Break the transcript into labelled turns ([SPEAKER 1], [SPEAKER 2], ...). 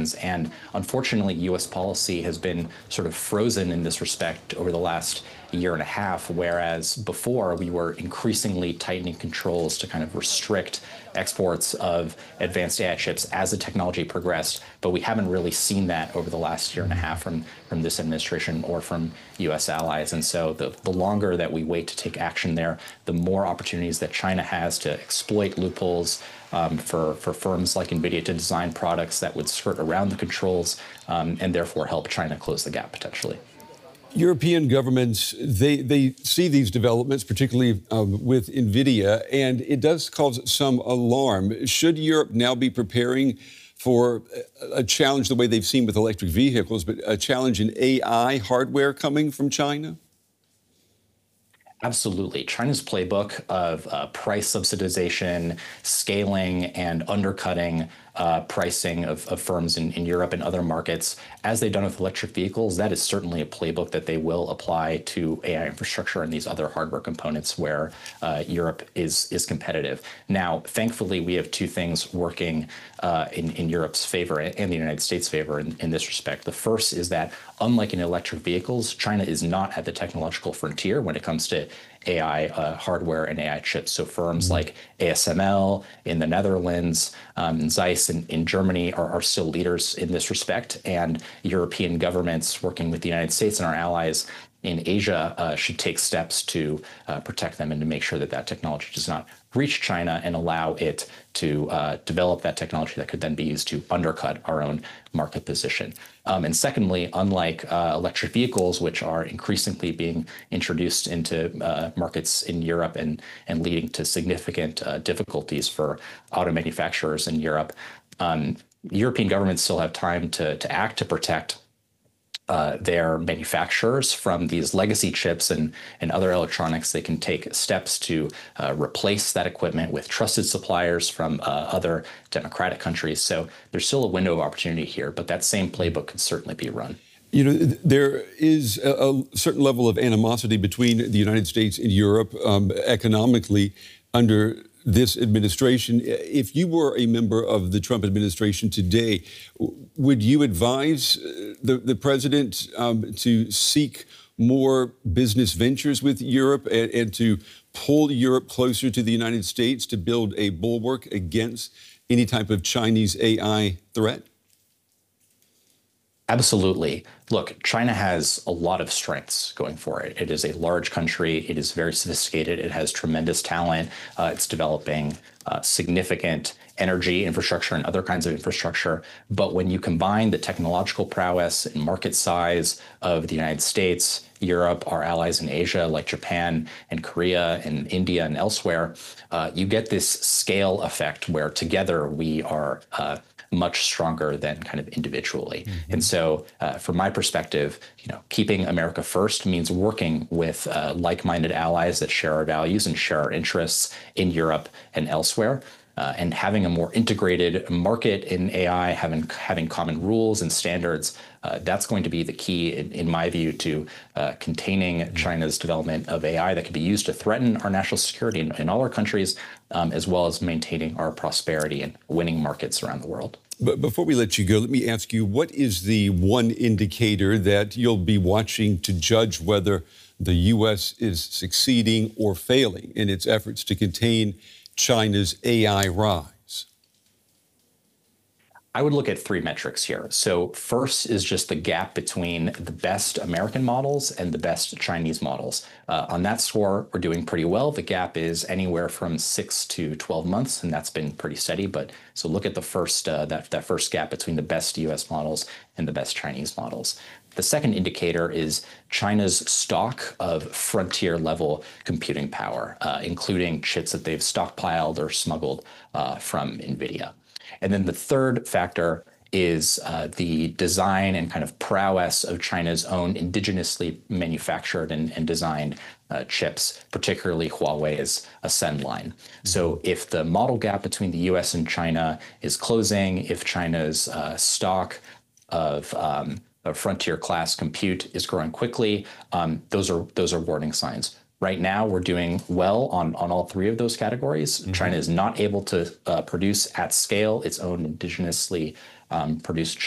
[SPEAKER 1] demands. And unfortunately, U.S. policy has been sort of frozen in this respect over the last year and a half, whereas before we were increasingly tightening controls to kind of restrict exports of advanced AI chips as the technology progressed. But we haven't really seen that over the last year and a half from this administration or from U.S. allies. And so the longer that we wait to take action there, the more opportunities that China has to exploit loopholes for firms like NVIDIA to design products that would skirt around the controls and therefore help China close the gap potentially.
[SPEAKER 2] European governments, they see these developments, particularly with NVIDIA, and it does cause some alarm. Should Europe now be preparing for a challenge the way they've seen with electric vehicles, but a challenge in AI hardware coming from China?
[SPEAKER 1] Absolutely. China's playbook of price subsidization, scaling, and undercutting pricing of firms in Europe and other markets, as they've done with electric vehicles, that is certainly a playbook that they will apply to AI infrastructure and these other hardware components where Europe is competitive. Now, thankfully, we have two things working in Europe's favor and the United States' favor in this respect. The first is that, unlike in electric vehicles, China is not at the technological frontier when it comes to AI hardware and AI chips. So firms like ASML in the Netherlands, Zeiss in Germany are still leaders in this respect. And European governments working with the United States and our allies in Asia should take steps to protect them and to make sure that that technology does not reach China and allow it to develop that technology that could then be used to undercut our own market position. And secondly, unlike electric vehicles, which are increasingly being introduced into markets in Europe and leading to significant difficulties for auto manufacturers in Europe, European governments still have time to act to protect their manufacturers from these legacy chips and other electronics. They can take steps to replace that equipment with trusted suppliers from other democratic countries. So there's still a window of opportunity here, but that same playbook could certainly be run.
[SPEAKER 2] You know, there is a certain level of animosity between the United States and Europe economically under this administration. If you were a member of the Trump administration today, would you advise the president to seek more business ventures with Europe and to pull Europe closer to the United States to build a bulwark against any type of Chinese AI threat?
[SPEAKER 1] Absolutely. Look, China has a lot of strengths going for it. It is a large country. It is very sophisticated. It has tremendous talent. It's developing significant energy infrastructure and other kinds of infrastructure. But when you combine the technological prowess and market size of the United States, Europe, our allies in Asia like Japan and Korea and India and elsewhere, you get this scale effect where together we are much stronger than kind of individually. Mm-hmm. And so from my perspective, you know, keeping America first means working with like-minded allies that share our values and share our interests in Europe and elsewhere. And having a more integrated market in AI, having common rules and standards, that's going to be the key, in my view, to containing China's development of AI that could be used to threaten our national security in all our countries, as well as maintaining our prosperity and winning markets around the world.
[SPEAKER 2] But before we let you go, let me ask you, what is the one indicator that you'll be watching to judge whether the U.S. is succeeding or failing in its efforts to contain China's AI rise?
[SPEAKER 1] I would look at three metrics here. So first is just the gap between the best American models and the best Chinese models. On that score, we're doing pretty well. The gap is anywhere from 6 to 12 months, and that's been pretty steady. But so look at the first that first gap between the best U.S. models and the best Chinese models. The second indicator is China's stock of frontier-level computing power, including chips that they've stockpiled or smuggled from NVIDIA. And then the third factor is the design and kind of prowess of China's own indigenously manufactured and designed chips, particularly Huawei's Ascend line. So if the model gap between the U.S. and China is closing, if China's stock of frontier class compute is growing quickly, those are warning signs. Right now, we're doing well on all three of those categories. Mm-hmm. China is not able to produce at scale its own indigenously produced